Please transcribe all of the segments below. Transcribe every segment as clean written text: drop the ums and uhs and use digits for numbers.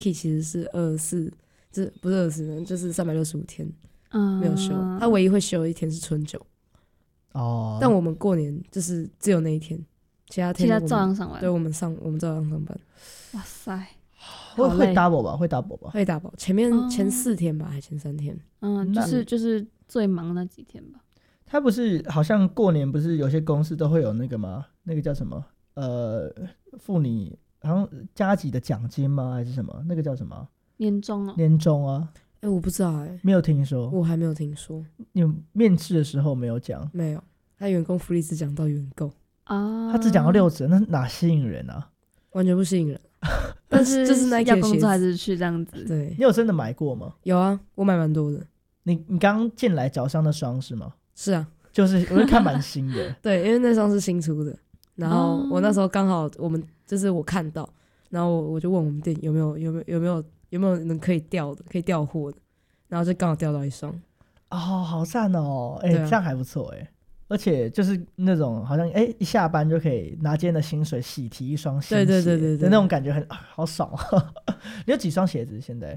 其实是24，这不是24天，就是365天没有休。他唯一会休一天是春酒。但我们过年就是只有那一天，其他照样上班。 对，我们照样上班。 哇塞， 会 double 吧？会 double 吧？ 会 double， 前4天吧，还前3天。 就是最忙那几天吧。 他不是好像过年不是有些公司都会有那个吗？那个叫什么？付你好像加急的奖金吗？还是什么？那个叫什么？ 年终哦。 年终啊。 我不知道没有听说。 我还没有听说。 你面试的时候没有讲？ 没有，他员工福利只讲到员工他只讲到6折，那哪吸引人啊？ 完全不吸引人。但是就是 Nike 要工作还是去这样子。 对， 你有真的买过吗？ 有啊，我买蛮多的。 你刚进来脚上的双是吗？ 是啊， 就是我会看蛮新的。 对，因为那双是新出的，然后我那时候刚好我看到，然后我就问我们店有没有人可以调的，可以调货的，然后就刚好调到一双。 好赞哦！这样还不错而且就是那种好像一下班就可以拿今天的薪水洗提一双新鞋的那种感觉，好爽啊！你有几双鞋子现在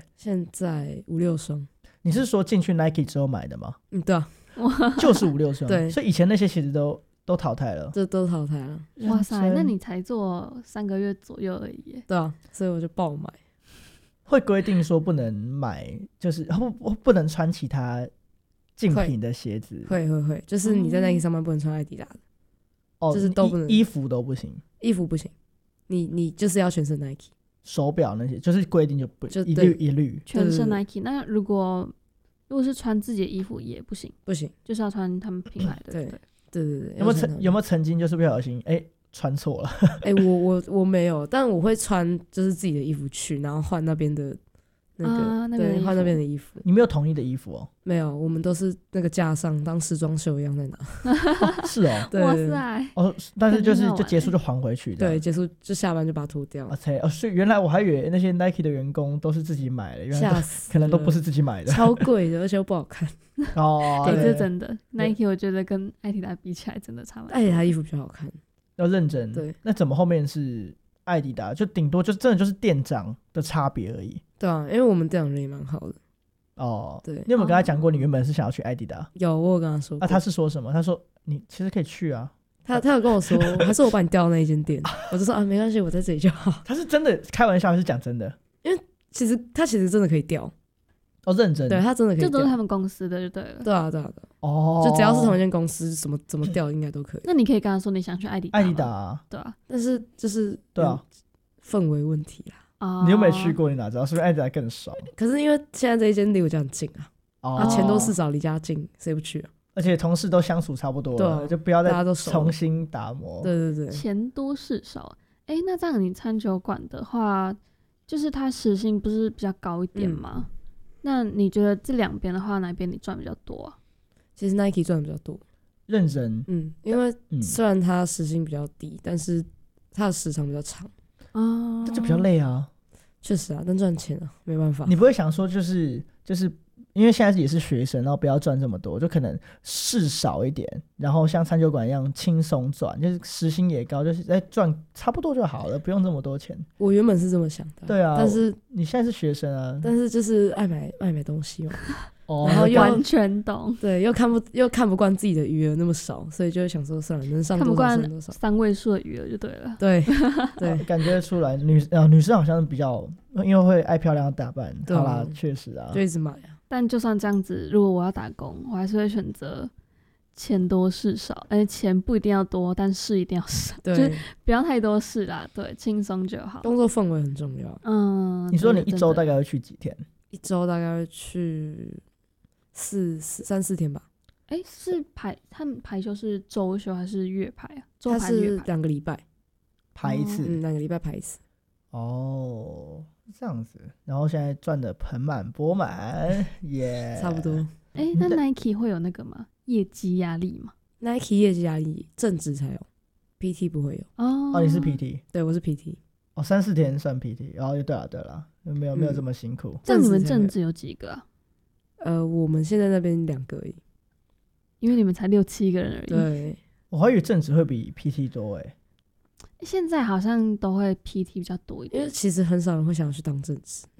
5、6双。 你是说进去 Nike 之后买的吗？ 对啊， 就是5、6双。 对， 所以以前那些鞋子都淘汰了。 这都淘汰了。 哇塞，那你才做3个月左右而已。 对啊，所以我就爆买。 会规定说不能买，就是不能穿其他竞品的鞋子。 会，就是你在 Nike 上班不能穿艾迪达的。就是都不能。 衣服都不行。 衣服不行，你就是要全身 Nike。 手表那些就是规定就一律全身 Nike。那如果是穿自己的衣服也不行，就是要穿他们品牌的。 对。 有没有曾经就是不小心穿错了？ 我没有，但我会穿就是自己的衣服去，然后换那边的换那边的衣服。 你没有统一的衣服哦？ 没有，我们都是那个架上当时装秀一样在拿。 是哦。 对， 哇塞。 但是就结束就还回去。 对，结束就下班就把它脱掉。 所以原来我还以为那些 Nike 的员工都是自己买的，原来可能都不是自己买的。 超贵的，而且又不好看。 对，这真的 Nike 我觉得跟艾迪达比起来真的差蛮多。 艾迪达衣服比较好看。 要认真。 对， 那怎么后面是艾迪达？就顶多就真的就是店长的差别而已。 对啊，因为我们店长人也蛮好的。 对。你有没有跟他讲过你原本是想要去艾迪达？ 有，我有跟他说过。 他是说什么？他说你其实可以去啊。 他有跟我说，还是我把你调到那一间店。我就说没关系，我在这里就好。 他是真的开玩笑还是讲真的？ 因为他其实真的可以调。 认真。 对，他真的可以调。 这都是他们公司的就对了。 对啊。就只要是同一间公司，怎么调应该都可以。 那你可以跟他说你想去艾迪达。对啊。 但是就是对啊， 氛围问题啦。 你又没去过，你哪知道？是不是艾迪达更爽？ 可是因为现在这一间离我家很近啊。钱多事少，离家近，谁不去啊？ 而且同事都相处差不多了，就不要再重新打磨。 对。 钱多事少。那这样你餐酒馆的话，就是它时薪不是比较高一点吗？那你觉得这两边的话，哪边你赚比较多啊？ 其实 Nike 赚的比较多。 认真。 因为虽然它时薪比较低，但是它的时长比较长。 这就比较累啊。 确实啊，但赚钱啊，没办法。 你不会想说就是因为现在也是学生，然后不要赚这么多，就可能事少一点，然后像餐酒馆一样轻松赚，就是时薪也高，就是赚差不多就好了，不用这么多钱。 我原本是这么想的。 对啊。 但是你现在是学生啊。 但是就是爱买东西嘛。 然后完全懂。 对，又看不惯自己的余额那么少，所以就会想说算了，能上多少算多少。 看不惯3位数的余额就对了。 对。 感觉出来女生好像比较因为会爱漂亮打扮。好啦，确实啊， 就一直买啊。 但就算这样子，如果我要打工，我还是会选择钱多事少，而且钱不一定要多，但事一定要少。 对， 就是不要太多事啦。对，轻松就好。 工作氛围很重要。 你说你一周大概会去几天？ 一周大概会去3-4天吧。 是他们排休是周休还是月排啊？ 它是2个礼拜排一次。 2个礼拜排一次。 这样子。然后现在赚的盆满钵满耶。 差不多。 那 Nike 会有那个吗？业绩压力吗？ Nike 业绩压力正职才有， PT 不会有。你是 PT？ 对，我是 PT。 3-4天算 PT。对了，没有这么辛苦。 那你们正职有几个啊？ 我们现在那边2个而已， 因为你们才6-7个人而已。 对， 我还以为正职会比 PT 多现在好像都会 PT 比较多一点， 因为其实很少人会想要去当正职。